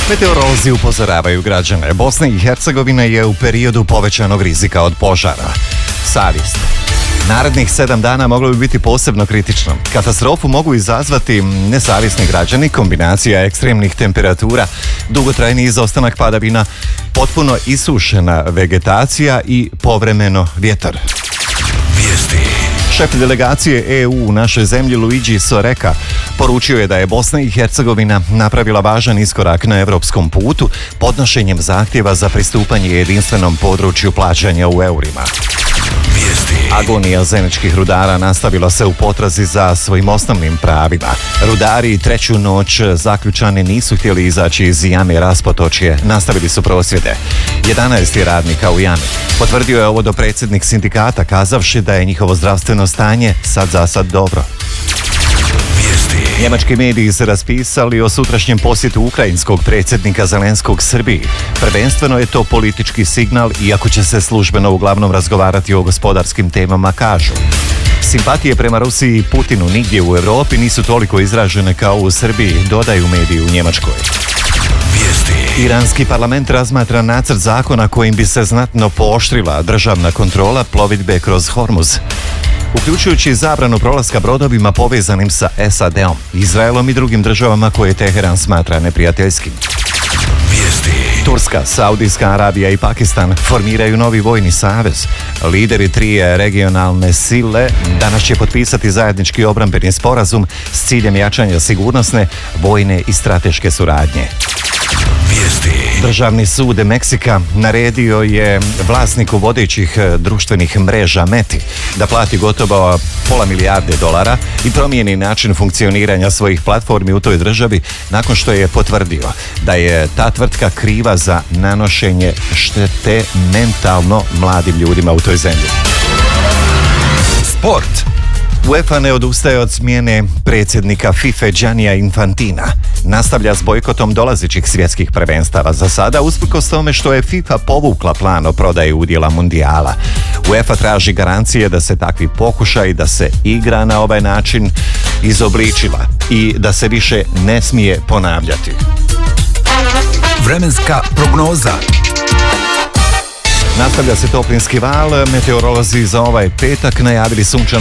Meteorolozi upozoravaju građane. Bosna i Hercegovina je u periodu povećanog rizika od požara. Savjest. Narednih 7 dana moglo bi biti posebno kritično. Katastrofu mogu izazvati nesavjesni građani, kombinacija ekstremnih temperatura, dugotrajni izostanak padavina, potpuno isušena vegetacija i povremeno vjetar. Vijesti. Šef delegacije EU u našoj zemlji Luigi Soreka poručio je da je Bosna i Hercegovina napravila važan iskorak na europskom putu podnošenjem zahtjeva za pristupanje jedinstvenom području plaćanja u eurima. Vijesti. Agonija zeničkih rudara nastavila se u potrazi za svojim osnovnim pravima. Rudari treću noć zaključani nisu htjeli izaći iz jame Raspotočje, nastavili su prosvjede. 11 je radnika u jami. Potvrdio je ovo dopredsjednik sindikata kazavši da je njihovo zdravstveno stanje sad za sad dobro. Njemački mediji se raspisali o sutrašnjem posjetu ukrajinskog predsjednika Zelenskog Srbiji. Prvenstveno je to politički signal, iako će se službeno uglavnom razgovarati o gospodarskim temama, kažu. Simpatije prema Rusiji i Putinu nigdje u Europi nisu toliko izražene kao u Srbiji, dodaju mediji u Njemačkoj. Iranski parlament razmatra nacrt zakona kojim bi se znatno pooštrila državna kontrola plovidbe kroz Hormuz, uključujući zabranu prolaska brodovima povezanim sa SAD-om, Izraelom i drugim državama koje Teheran smatra neprijateljskim. Turska, Saudijska Arabija i Pakistan formiraju novi vojni savez. Lideri 3 regionalne sile danas će potpisati zajednički obrambeni sporazum s ciljem jačanja sigurnosne, vojne i strateške suradnje. Državni sud Meksika naredio je vlasniku vodećih društvenih mreža Meti da plati gotovo $500 milijarde i promijeni način funkcioniranja svojih platformi u toj državi nakon što je potvrdio da je ta tvrtka kriva za nanošenje štete mentalno mladim ljudima u toj zemlji. Sport. UEFA ne odustaje od smjene predsjednika FIFA Giannija Infantina. Nastavlja s bojkotom dolazećih svjetskih prvenstava za sada, usprkos tome što je FIFA povukla plan o prodaji udjela mundijala. UEFA traži garancije da se takvi pokušaj da se igra na ovaj način izobličila i da se više ne smije ponavljati. Vremenska prognoza. Nastavlja se toplinski val, meteorolozi za ovaj petak najavili sunčan